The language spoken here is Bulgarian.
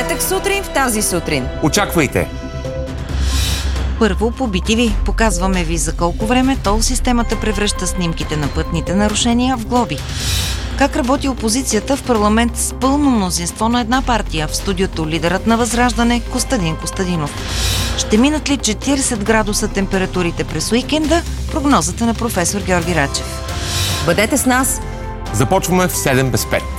Петък сутрин в тази сутрин. Очаквайте! Първо по BTV показваме ви за колко време тол системата превръща снимките на пътните нарушения в глоби. Как работи опозицията в парламент с пълно мнозинство на една партия? В студиото лидерът на Възраждане Костадин Костадинов. Ще минат ли 40 градуса температурите през уикенда? Прогнозата на професор Георги Рачев. Бъдете с нас! Започваме в 7 без 5.